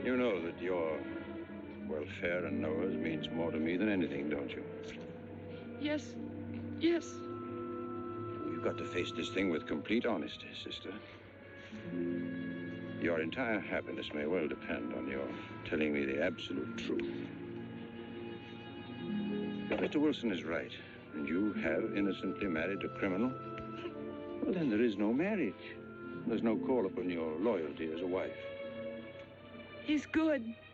You know that your welfare and Noah's means more to me than anything, don't you? Yes. Yes. You've got to face this thing with complete honesty, sister. Your entire happiness may well depend on your telling me the absolute truth. If Mr. Wilson is right, and you have innocently married a criminal, well, then there is no marriage. There's no call upon your loyalty as a wife. He's good.